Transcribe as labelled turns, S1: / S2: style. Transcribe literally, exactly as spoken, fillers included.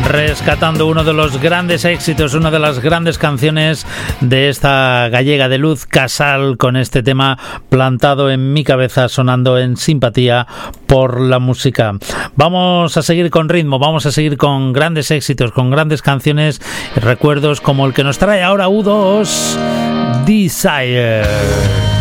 S1: rescatando uno de los grandes éxitos, una de las grandes canciones de esta gallega de Luz Casal, con este tema plantado en mi cabeza, sonando en Simpatía por la música. Vamos a seguir con ritmo, vamos a seguir con grandes éxitos, con grandes canciones y recuerdos como el que nos trae ahora U dos, Desire.